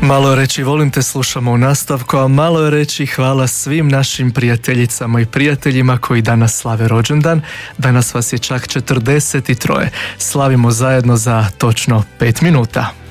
Malo je reći volim te slušamo u nastavku, a malo je reći hvala svim našim prijateljicama i prijateljima koji danas slave rođendan. Danas vas je čak 43. Slavimo zajedno za točno 5 minuta.